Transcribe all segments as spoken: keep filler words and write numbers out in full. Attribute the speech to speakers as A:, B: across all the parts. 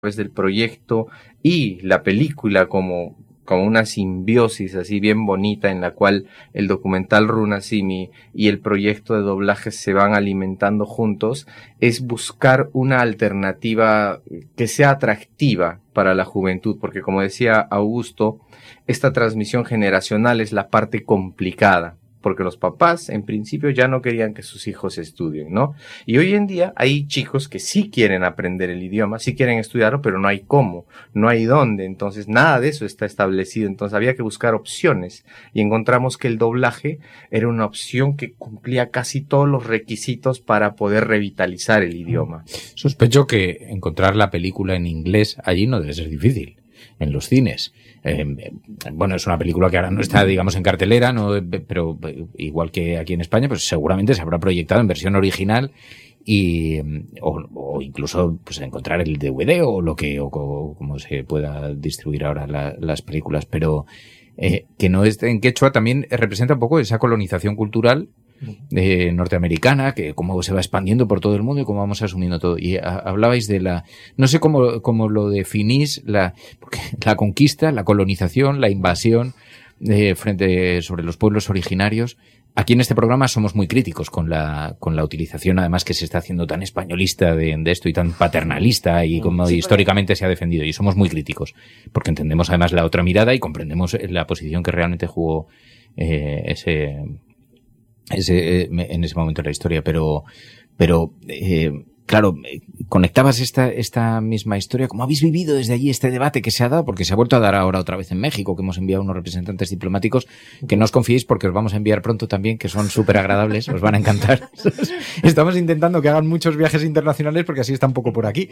A: través del proyecto y la película como, como una simbiosis así bien bonita en la cual el documental Runasimi y el proyecto de doblaje se van alimentando juntos, es buscar una alternativa que sea atractiva para la juventud, porque como decía Augusto, esta transmisión generacional es la parte complicada, porque los papás en principio ya no querían que sus hijos estudien, ¿no? Y hoy en día hay chicos que sí quieren aprender el idioma, sí quieren estudiarlo, pero no hay cómo, no hay dónde, entonces nada de eso está establecido, entonces había que buscar opciones y encontramos que el doblaje era una opción que cumplía casi todos los requisitos para poder revitalizar el idioma.
B: Sospecho que encontrar la película en inglés allí no debe ser difícil, en los cines. Eh, bueno, es una película que ahora no está, digamos, en cartelera, no, pero igual que aquí en España, pues seguramente se habrá proyectado en versión original y o, o incluso pues encontrar el D V D o lo que o, o como se pueda distribuir ahora la, las películas, pero eh, que no es en quechua también representa un poco esa colonización cultural eh, norteamericana, que cómo se va expandiendo por todo el mundo y cómo vamos asumiendo todo. Y a, hablabais de la, no sé cómo, cómo lo definís, la, porque la conquista, la colonización, la invasión eh, frente sobre los pueblos originarios. Aquí en este programa somos muy críticos con la, con la utilización, además que se está haciendo tan españolista de, de esto y tan paternalista y como sí, históricamente se ha defendido. Y somos muy críticos porque entendemos además la otra mirada y comprendemos la posición que realmente jugó eh, ese, ese, en ese momento de la historia, pero, pero, eh, claro, conectabas esta, esta misma historia, ¿cómo habéis vivido desde allí este debate que se ha dado? Porque se ha vuelto a dar ahora otra vez en México, que hemos enviado unos representantes diplomáticos, que no os confiéis porque os vamos a enviar pronto también, que son súper agradables, os van a encantar. Estamos intentando que hagan muchos viajes internacionales porque así están un poco por aquí.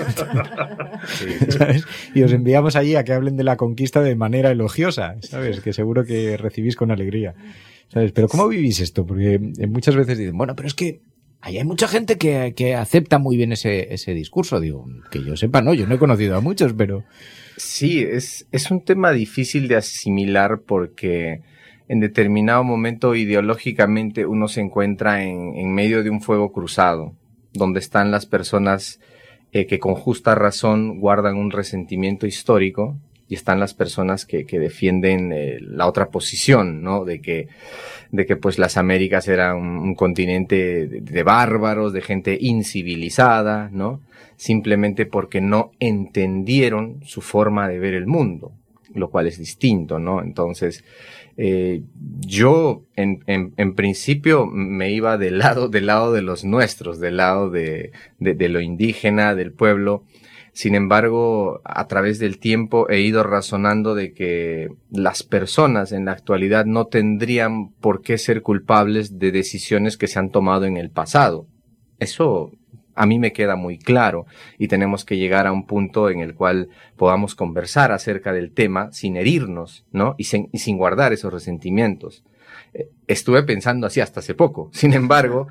B: ¿Sabes? Y os enviamos allí a que hablen de la conquista de manera elogiosa, ¿sabes? Que seguro que recibís con alegría. ¿Sabes? Pero ¿cómo vivís esto? Porque muchas veces dicen, bueno, pero es que ahí hay mucha gente que, que acepta muy bien ese, ese discurso. Digo, que yo sepa, no, yo no he conocido a muchos, pero...
A: Sí, es, es un tema difícil de asimilar porque en determinado momento ideológicamente uno se encuentra en, en medio de un fuego cruzado, donde están las personas eh, que con justa razón guardan un resentimiento histórico, y están las personas que, que defienden eh, la otra posición, ¿no? De que, de que pues las Américas eran un, un continente de, de bárbaros, de gente incivilizada, ¿no? Simplemente porque no entendieron su forma de ver el mundo, lo cual es distinto, ¿no? Entonces, eh, yo en, en, en principio me iba del lado, del lado de los nuestros, del lado de, de, de lo indígena, del pueblo. Sin embargo, a través del tiempo he ido razonando de que las personas en la actualidad no tendrían por qué ser culpables de decisiones que se han tomado en el pasado. Eso a mí me queda muy claro y tenemos que llegar a un punto en el cual podamos conversar acerca del tema sin herirnos, ¿no? Y sin, y sin guardar esos resentimientos. Eh, estuve pensando así hasta hace poco. Sin embargo,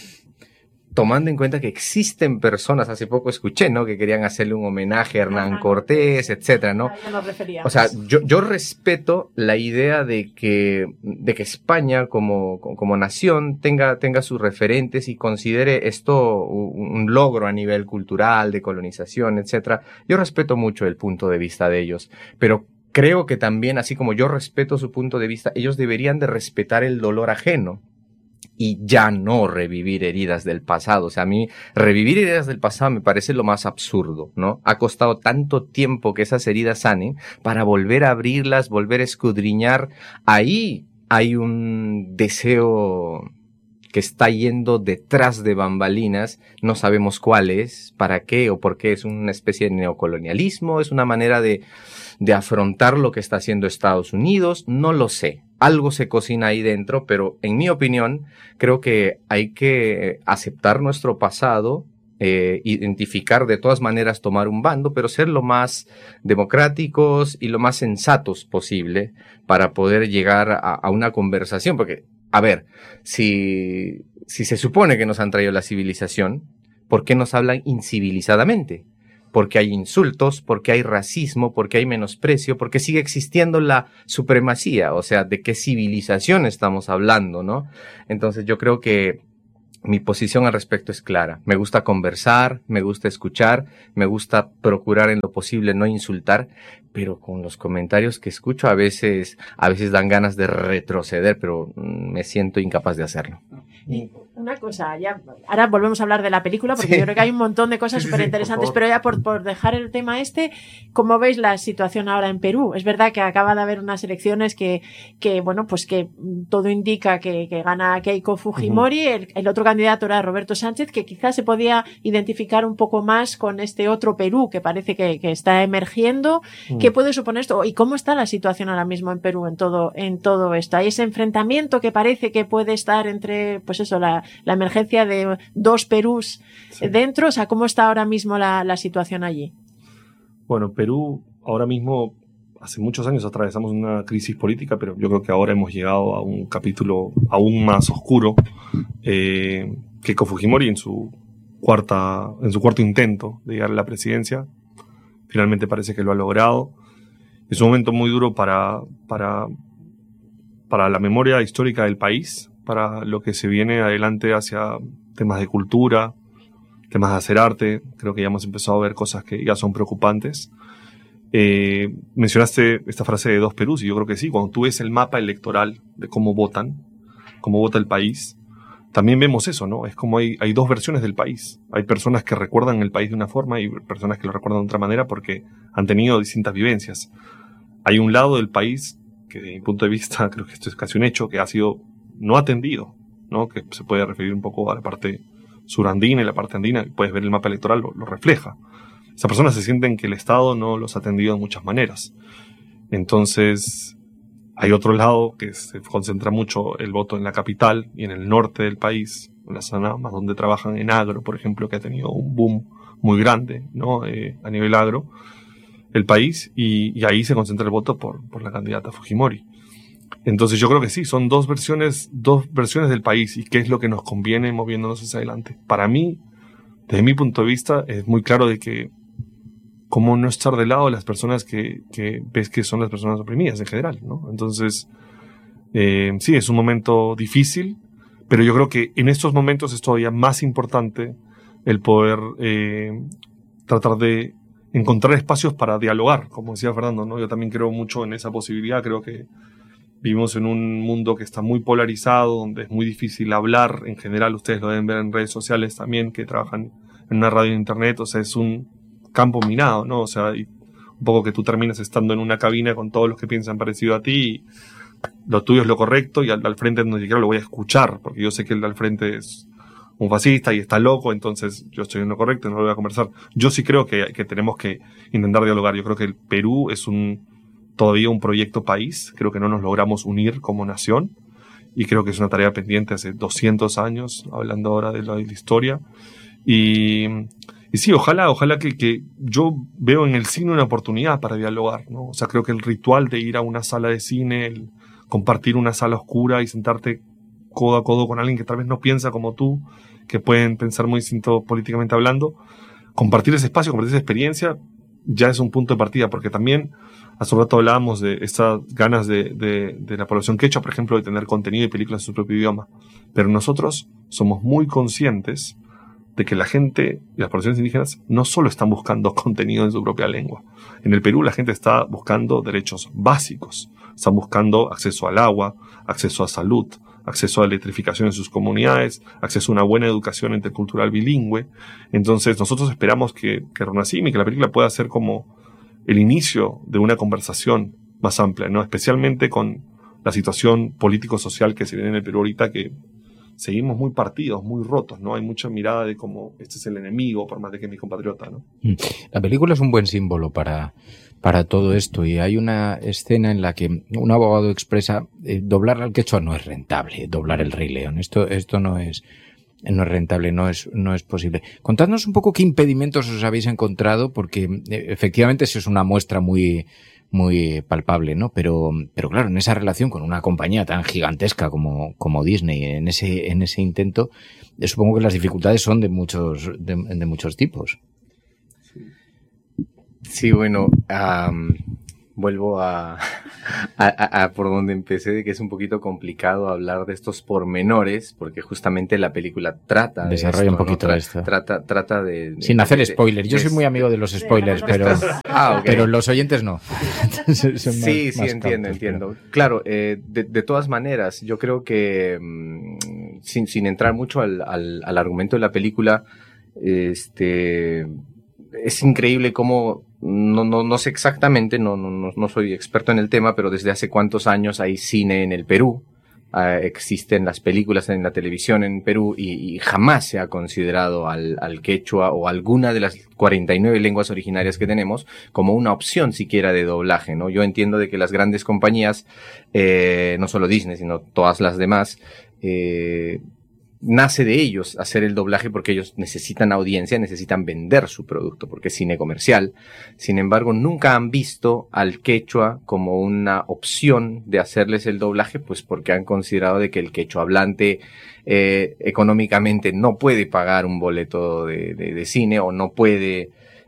A: tomando en cuenta que existen personas, hace poco escuché, ¿no? Que querían hacerle un homenaje a Hernán Cortés, etcétera, ¿no? O sea, yo, yo respeto la idea de que, de que España como, como nación tenga, tenga sus referentes y considere esto un, un logro a nivel cultural, de colonización, etcétera. Yo respeto mucho el punto de vista de ellos, pero creo que también, así como yo respeto su punto de vista, ellos deberían de respetar el dolor ajeno. Y ya no revivir heridas del pasado. O sea, a mí revivir heridas del pasado me parece lo más absurdo, ¿no? Ha costado tanto tiempo que esas heridas sanen para volver a abrirlas, volver a escudriñar. Ahí hay un deseo que está yendo detrás de bambalinas. No sabemos cuál es, para qué o por qué. Es una especie de neocolonialismo, es una manera de, de afrontar lo que está haciendo Estados Unidos. No lo sé. Algo se cocina ahí dentro, pero en mi opinión, creo que hay que aceptar nuestro pasado, eh, identificar de todas maneras, tomar un bando, pero ser lo más democráticos y lo más sensatos posible para poder llegar a, a una conversación. Porque, a ver, si, si se supone que nos han traído la civilización, ¿por qué nos hablan incivilizadamente? Porque hay insultos, porque hay racismo, porque hay menosprecio, porque sigue existiendo la supremacía, o sea, ¿de qué civilización estamos hablando, no? Entonces yo creo que mi posición al respecto es clara. Me gusta conversar, me gusta escuchar, me gusta procurar en lo posible no insultar, pero con los comentarios que escucho a veces, a veces dan ganas de retroceder, pero me siento incapaz de hacerlo.
C: Y una cosa, ya ahora volvemos a hablar de la película porque sí. Yo creo que hay un montón de cosas súper sí, sí, interesantes, pero ya por, por dejar el tema este, ¿cómo veis la situación ahora en Perú? Es verdad que acaba de haber unas elecciones que, que bueno, pues que todo indica que, que gana Keiko Fujimori, uh-huh. el, el otro candidato era Roberto Sánchez, que quizás se podía identificar un poco más con este otro Perú que parece que, que está emergiendo. Uh-huh. ¿Qué puede suponer esto? ¿Y cómo está la situación ahora mismo en Perú en todo, en todo esto? ¿Hay ese enfrentamiento que parece que puede estar entre, pues eso, la, la emergencia de dos Perús sí. dentro? O sea, ¿cómo está ahora mismo la, la situación allí?
D: Bueno, Perú ahora mismo, hace muchos años atravesamos una crisis política, pero yo creo que ahora hemos llegado a un capítulo aún más oscuro. Eh, Keiko Fujimori en su cuarta, en su cuarto intento de llegar a la presidencia, finalmente parece que lo ha logrado. Es un momento muy duro para, para, para la memoria histórica del país, para lo que se viene adelante hacia temas de cultura, temas de hacer arte. Creo que ya hemos empezado a ver cosas que ya son preocupantes. Eh, mencionaste esta frase de dos Perús, y yo creo que sí, cuando tú ves el mapa electoral de cómo votan, cómo vota el país, también vemos eso, ¿no? Es como hay, hay dos versiones del país. Hay personas que recuerdan el país de una forma y personas que lo recuerdan de otra manera porque han tenido distintas vivencias. Hay un lado del país que, desde mi punto de vista, creo que esto es casi un hecho, que ha sido no atendido, ¿no? Que se puede referir un poco a la parte surandina y la parte andina, puedes ver el mapa electoral, lo, lo refleja. Esas personas se sienten que el Estado no los ha atendido de muchas maneras. Entonces, hay otro lado que se concentra mucho el voto en la capital y en el norte del país, en la zona más donde trabajan en agro, por ejemplo, que ha tenido un boom muy grande, ¿no? Eh, a nivel agro, el país, y, y ahí se concentra el voto por, por la candidata Fujimori. Entonces yo creo que sí, son dos versiones, dos versiones del país y qué es lo que nos conviene moviéndonos hacia adelante. Para mí, desde mi punto de vista, es muy claro de que cómo no estar del lado de las personas que, que ves que son las personas oprimidas en general, ¿no? Entonces, eh, sí, es un momento difícil, pero yo creo que en estos momentos es todavía más importante el poder eh, tratar de encontrar espacios para dialogar, como decía Fernando, ¿no? Yo también creo mucho en esa posibilidad, creo que vivimos en un mundo que está muy polarizado, donde es muy difícil hablar. En general, ustedes lo deben ver en redes sociales también, que trabajan en una radio e internet. O sea, es un campo minado, ¿no? O sea, y un poco que tú terminas estando en una cabina con todos los que piensan parecido a ti. Y lo tuyo es lo correcto y al, al frente no siquiera lo voy a escuchar, porque yo sé que el de al frente es un fascista y está loco, entonces yo estoy en lo correcto y no lo voy a conversar. Yo sí creo que, que tenemos que intentar dialogar. Yo creo que el Perú es un todavía un proyecto país, creo que no nos logramos unir como nación y creo que es una tarea pendiente hace doscientos años, hablando ahora de la, de la historia y, y sí, ojalá, ojalá que, que yo veo en el cine una oportunidad para dialogar, ¿no? O sea, creo que el ritual de ir a una sala de cine, el compartir una sala oscura y sentarte codo a codo con alguien que tal vez no piensa como tú, que pueden pensar muy distinto políticamente hablando, compartir ese espacio, compartir esa experiencia, ya es un punto de partida, porque también hace un rato hablábamos de estas ganas de, de, de la población quechua, por ejemplo, de tener contenido y películas en su propio idioma. Pero nosotros somos muy conscientes de que la gente y las poblaciones indígenas no solo están buscando contenido en su propia lengua. En el Perú la gente está buscando derechos básicos. Están buscando acceso al agua, acceso a salud, acceso a electrificación en sus comunidades, acceso a una buena educación intercultural bilingüe. Entonces nosotros esperamos que, que Ronacim y que la película pueda ser como el inicio de una conversación más amplia, ¿no? Especialmente con la situación político-social que se viene en el Perú ahorita, que seguimos muy partidos, muy rotos, ¿no? Hay mucha mirada de como este es el enemigo, por más de que es mi compatriota, ¿no?
B: La película es un buen símbolo para, para todo esto, y hay una escena en la que un abogado expresa eh, doblar al quechua no es rentable, doblar el Rey León. Esto, esto no es, no es rentable, no es, no es posible. Contadnos un poco qué impedimentos os habéis encontrado, porque eh, efectivamente eso es una muestra muy, muy palpable, ¿no? Pero, pero claro, en esa relación con una compañía tan gigantesca como, como Disney, en ese, en ese intento, eh, supongo que las dificultades son de muchos, de, de muchos tipos.
A: Sí, bueno, um, vuelvo a, a, a, a por donde empecé, de que es un poquito complicado hablar de estos pormenores, porque justamente la película trata
B: Desarrolla
A: de esto,
B: un poquito
A: ¿no? Tra
B: esto.
A: Trata, trata de, de
B: Sin hacer
A: de,
B: spoilers. Yo
A: de,
B: soy muy amigo de los spoilers,
C: de,
B: pero,
A: ah, okay.
B: pero los oyentes no. Son más,
A: sí, sí,
B: más
A: entiendo,
B: cautos,
A: entiendo.
B: pero...
A: Claro, eh, de, de todas maneras, yo creo que mmm, sin, sin entrar mucho al, al, al argumento de la película, este... es increíble cómo, no, no, no sé exactamente, no, no, no soy experto en el tema, pero desde hace cuántos años hay cine en el Perú, uh, existen las películas en la televisión en Perú y, y jamás se ha considerado al, al quechua o alguna de las cuarenta y nueve lenguas originarias que tenemos como una opción siquiera de doblaje, ¿no? Yo entiendo de que las grandes compañías, eh, no solo Disney, sino todas las demás, eh, nace de ellos hacer el doblaje porque ellos necesitan audiencia, necesitan vender su producto porque es cine comercial. Sin embargo, nunca han visto al quechua como una opción de hacerles el doblaje, pues porque han considerado de que el quechua hablante eh, económicamente no puede pagar un boleto de, de, de cine o no puede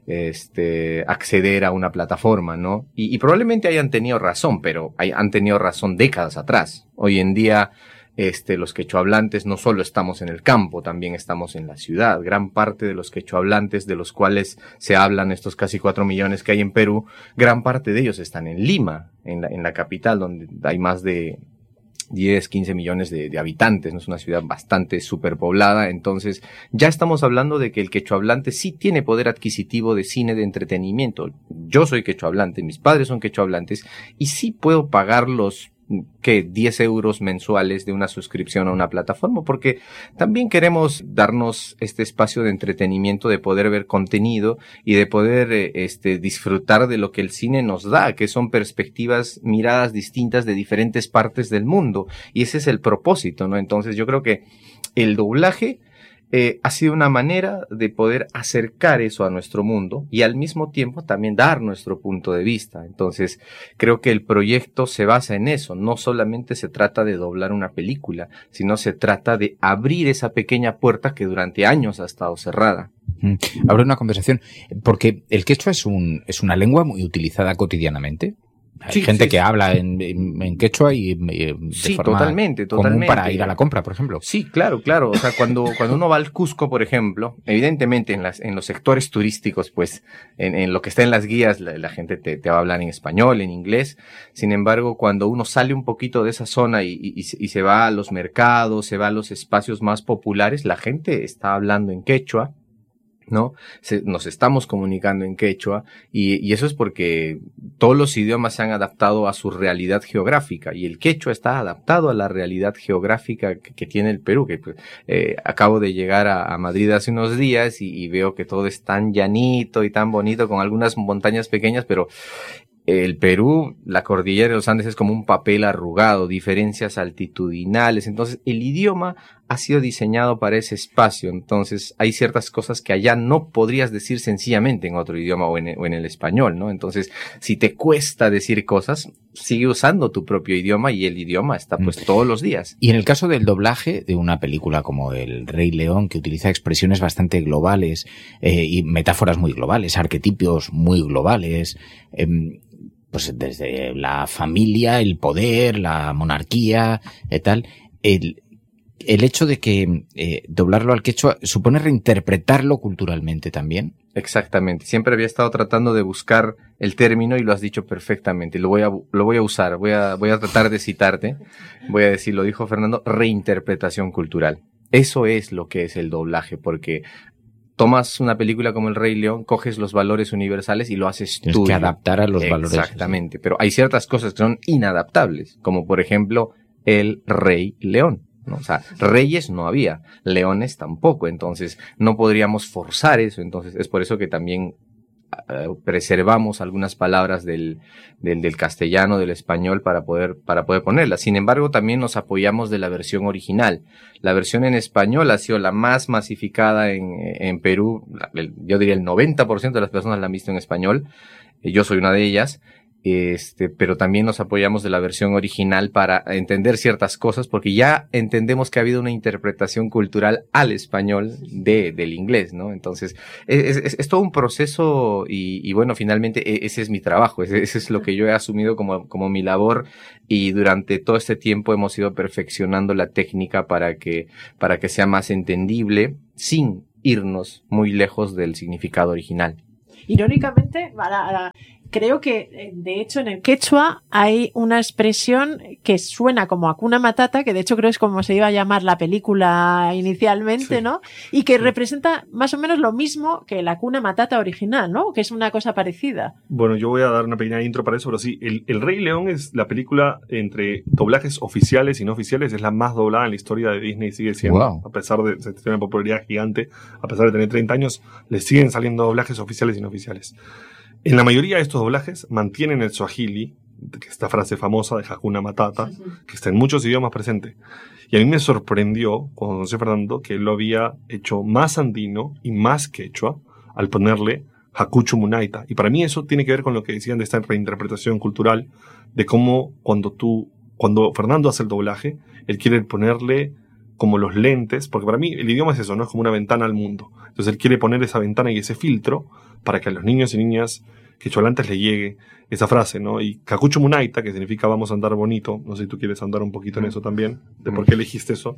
A: este acceder a una plataforma, ¿no? Y, y probablemente hayan tenido razón, pero hay, han tenido razón décadas atrás. Hoy en día Este, los quechohablantes no solo estamos en el campo, también estamos en la ciudad. Gran parte de los quechohablantes, de los cuales se hablan estos casi cuatro millones que hay en Perú, gran parte de ellos están en Lima, en la, en la capital, donde hay más de diez, quince millones de, de habitantes, ¿no? Es una ciudad bastante superpoblada. Entonces ya estamos hablando de que el quechohablante sí tiene poder adquisitivo de cine, de entretenimiento. Yo soy quechohablante, mis padres son quechohablantes y sí puedo pagar los que diez euros mensuales de una suscripción a una plataforma, porque también queremos darnos este espacio de entretenimiento, de poder ver contenido y de poder este disfrutar de lo que el cine nos da, que son perspectivas, miradas distintas de diferentes partes del mundo, y ese es el propósito, ¿no? Entonces yo creo que el doblaje Eh, ha sido una manera de poder acercar eso a nuestro mundo y al mismo tiempo también dar nuestro punto de vista. Entonces, creo que el proyecto se basa en eso. No solamente se trata de doblar una película, sino se trata de abrir esa pequeña puerta que durante años ha estado cerrada.
B: Mm. Abre una conversación, porque el quechua es un, es una lengua muy utilizada cotidianamente. Hay
A: sí,
B: gente
A: sí,
B: que
A: sí.
B: habla en, en, en quechua y, y de
A: sí,
B: forma
A: totalmente,
B: común
A: totalmente.
B: para ir a la compra, por ejemplo.
A: Sí, claro, claro. O sea, cuando, cuando uno va al Cusco, por ejemplo, evidentemente en las, en los sectores turísticos, pues, en, en lo que está en las guías, la, la gente te, te va a hablar en español, en inglés. Sin embargo, cuando uno sale un poquito de esa zona y, y, y se va a los mercados, se va a los espacios más populares, la gente está hablando en quechua, ¿no? Se, nos estamos comunicando en quechua y, y eso es porque todos los idiomas se han adaptado a su realidad geográfica y el quechua está adaptado a la realidad geográfica que, que tiene el Perú, que eh, acabo de llegar a, a Madrid hace unos días y, y veo que todo es tan llanito y tan bonito con algunas montañas pequeñas, pero el Perú, la cordillera de los Andes es como un papel arrugado, diferencias altitudinales, entonces el idioma ha sido diseñado para ese espacio, entonces hay ciertas cosas que allá no podrías decir sencillamente en otro idioma o en, o en el español, ¿no? Entonces, si te cuesta decir cosas, sigue usando tu propio idioma y el idioma está pues todos los días.
B: Y en el caso del doblaje de una película como El Rey León, que utiliza expresiones bastante globales eh, y metáforas muy globales, arquetipos muy globales, eh, pues desde la familia, el poder, la monarquía, y tal, el, el hecho de que eh, doblarlo al quechua supone reinterpretarlo culturalmente también.
A: Exactamente. Siempre había estado tratando de buscar el término y lo has dicho perfectamente. Lo voy a, lo voy a usar. Voy a, voy a tratar de citarte. Voy a decir, lo dijo Fernando, reinterpretación cultural. Eso es lo que es el doblaje, porque tomas una película como El Rey León, coges los valores universales y lo haces
B: Tienes
A: tuyo.
B: que adaptar a los valores.
A: Exactamente. Pero hay ciertas cosas que son inadaptables, como por ejemplo El Rey León, ¿no? O sea, reyes no había, leones tampoco, entonces no podríamos forzar eso, entonces es por eso que también uh, preservamos algunas palabras del, del, del castellano, del español para poder, para poder ponerlas. Sin embargo, también nos apoyamos de la versión original. La versión en español ha sido la más masificada en, en Perú, yo diría el noventa por ciento de las personas la han visto en español, yo soy una de ellas. Este, pero también nos apoyamos de la versión original para entender ciertas cosas, porque ya entendemos que ha habido una interpretación cultural al español de, del inglés, ¿no? Entonces, es, es, es todo un proceso y, y bueno, finalmente ese es mi trabajo, ese, ese es lo que yo he asumido como, como mi labor, y durante todo este tiempo hemos ido perfeccionando la técnica para que, para que sea más entendible, sin irnos muy lejos del significado original.
C: Irónicamente, para, para, creo que, de hecho, en el quechua hay una expresión que suena como Hakuna Matata, que de hecho creo es como se iba a llamar la película inicialmente, sí. ¿no? Y que sí. representa más o menos lo mismo que la Hakuna Matata original, ¿no? Que es una cosa parecida.
D: Bueno, yo voy a dar una pequeña intro para eso, pero sí, el, el Rey León es la película entre doblajes oficiales y no oficiales, es la más doblada en la historia de Disney, sigue siendo, wow. a pesar de, de tener una popularidad gigante, a pesar de tener treinta años, le siguen saliendo doblajes oficiales y no oficiales. En la mayoría de estos doblajes mantienen el Swahili, que es esta frase famosa de Hakuna Matata, sí, sí. que está en muchos idiomas presente. Y a mí me sorprendió, cuando conocí a Fernando, que él lo había hecho más andino y más quechua al ponerle Hakuchu Munaita. Y para mí eso tiene que ver con lo que decían de esta reinterpretación cultural, de cómo cuando tú, cuando Fernando hace el doblaje, él quiere ponerle como los lentes, porque para mí el idioma es eso, ¿no? Es como una ventana al mundo. Entonces él quiere poner esa ventana y ese filtro para que a los niños y niñas quechualantes le llegue esa frase, ¿no? Y Hakuchu Munaita, que significa vamos a andar bonito, no sé si tú quieres andar un poquito en eso también, de por qué elegiste eso.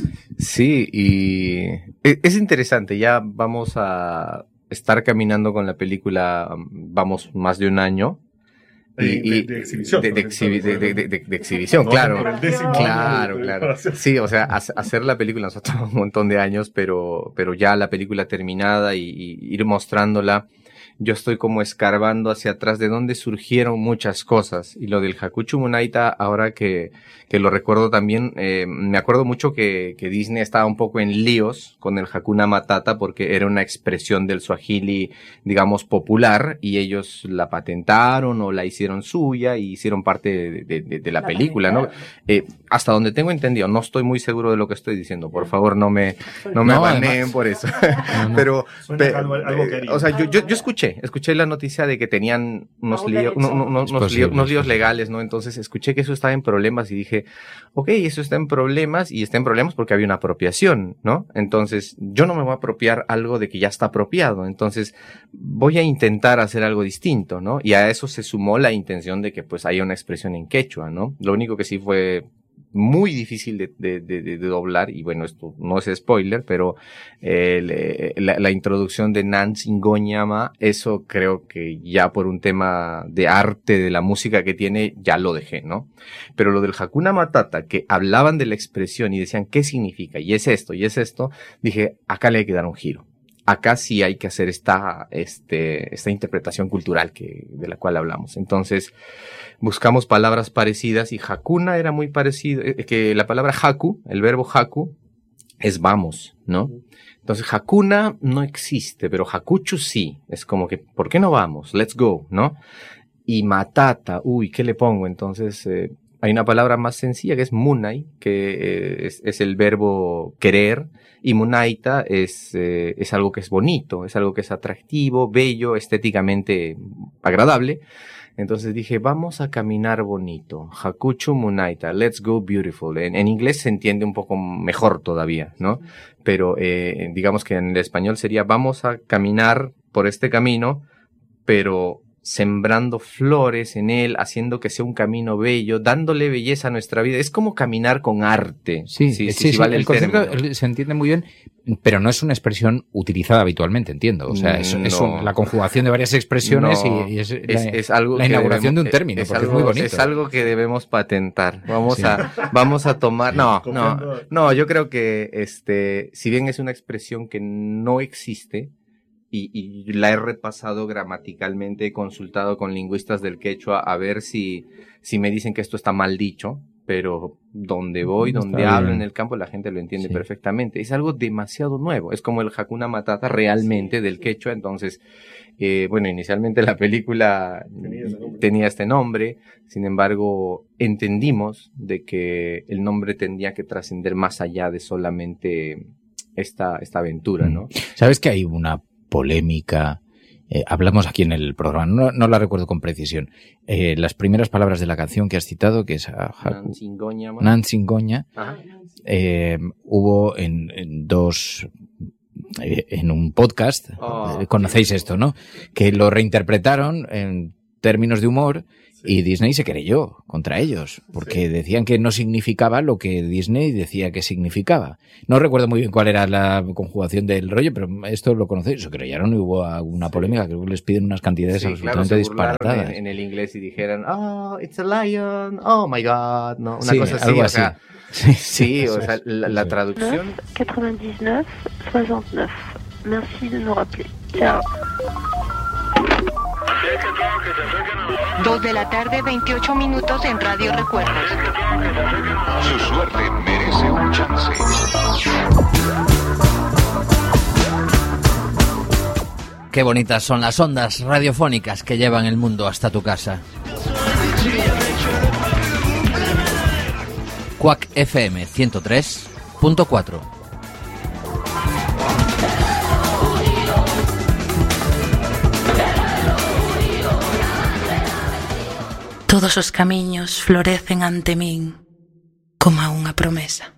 A: Sí, y es interesante, ya vamos a estar caminando con la película, vamos, más de un año.
D: De,
A: y,
D: de, de exhibición.
A: De, de, exhibi de, de, de, de exhibición, no, claro. Claro, claro. Sí, o sea, hacer la película nos ha tomado un montón de años, pero, pero ya la película terminada y, y ir mostrándola, yo estoy como escarbando hacia atrás de dónde surgieron muchas cosas. Y lo del Hakuchu Munaita, ahora que, que lo recuerdo también, eh, me acuerdo mucho que, que Disney estaba un poco en líos con el Hakuna Matata porque era una expresión del Swahili, digamos, popular, y ellos la patentaron o la hicieron suya y hicieron parte de, de, de, de la, la película, ¿no? Eh, hasta donde tengo entendido, no estoy muy seguro de lo que estoy diciendo, por favor, no me, no me no, abaneen por eso. No, no. Pero, pe, algo, algo eh, o sea, yo, yo, yo escuché Escuché la noticia de que tenían unos, lío, unos, unos, unos, lío, unos líos legales, ¿no? Entonces escuché que eso estaba en problemas y dije, ok, eso está en problemas y está en problemas porque había una apropiación, ¿no? Entonces yo no me voy a apropiar algo de que ya está apropiado, entonces voy a intentar hacer algo distinto, ¿no? Y a eso se sumó la intención de que pues haya una expresión en quechua, ¿no? Lo único que sí fue muy difícil de, de, de, de doblar, y bueno, esto no es spoiler, pero eh, la, la introducción de Nancy Ngoñama, eso creo que ya por un tema de arte de la música que tiene, ya lo dejé, ¿no? Pero lo del Hakuna Matata, que hablaban de la expresión y decían qué significa, y es esto, y es esto, dije, acá le hay que dar un giro. Acá sí hay que hacer esta, este, esta interpretación cultural que, de la cual hablamos. Entonces, buscamos palabras parecidas y Hakuna era muy parecido, eh, que la palabra Haku, el verbo Haku, es vamos, ¿no? Entonces, Hakuna no existe, pero Hakuchu sí. Es como que, ¿por qué no vamos? Let's go, ¿no? Y Matata, uy, ¿qué le pongo? Entonces, eh, hay una palabra más sencilla que es Munai, que eh, es, es el verbo querer, y Munaita es, eh, es algo que es bonito, es algo que es atractivo, bello, estéticamente agradable. Entonces dije, vamos a caminar bonito. Hakuchu Munaita, let's go beautiful. En, en inglés se entiende un poco mejor todavía, ¿no? Pero eh, digamos que en el español sería, vamos a caminar por este camino, pero sembrando flores en él, haciendo que sea un camino bello, dándole belleza a nuestra vida. Es como caminar con arte.
B: Sí, sí, sí, sí, sí vale el, el concepto se entiende muy bien, pero no es una expresión utilizada habitualmente, entiendo. O sea, es, no. es un, la conjugación de varias expresiones no. y, y es, es, la, es algo la inauguración debemos, de un término, es porque
A: algo,
B: es muy bonito.
A: Es algo que debemos patentar. Vamos sí. a, vamos a tomar, no, no, no, yo creo que este, si bien es una expresión que no existe, Y, y la he repasado gramaticalmente, he consultado con lingüistas del quechua a ver si, si me dicen que esto está mal dicho, pero donde voy, donde está hablo bien. En el campo, la gente lo entiende sí. perfectamente. Es algo demasiado nuevo, es como el Hakuna Matata realmente sí, del quechua. Entonces, eh, bueno, inicialmente la película tenía, tenía este nombre, sin embargo, entendimos de que el nombre tendría que trascender más allá de solamente esta, esta aventura, ¿no?
B: ¿Sabes que hay una polémica Eh, hablamos aquí en el programa, no, no la recuerdo con precisión. Eh, las primeras palabras de la canción que has citado, que es Nansingoña, eh, hubo en, en dos... Eh, en un podcast, oh, eh, conocéis sí. esto, ¿no? Que lo reinterpretaron en términos de humor y Disney se querelló contra ellos, porque sí. decían que no significaba lo que Disney decía que significaba. No recuerdo muy bien cuál era la conjugación del rollo, pero esto lo conocéis, se querellaron y hubo una polémica, creo que les piden unas cantidades sí, absolutamente claro, disparatadas.
A: En, en el inglés y dijeran, oh, it's a lion, oh my god, no, una
B: sí,
A: cosa así,
B: algo
A: o
B: así.
A: sea, sí, sí, o sea, la, la traducción...
E: noventa y nueve, sesenta y nueve. Merci de nous rappeler. Chao.
F: Dos de la tarde, veintiocho minutos en Radio Recuerdos.
G: Su suerte merece un chance.
H: Qué bonitas son las ondas radiofónicas que llevan el mundo hasta tu casa. Quack F M ciento tres punto cuatro.
I: Todos os camiños florecen ante min como a unha promesa.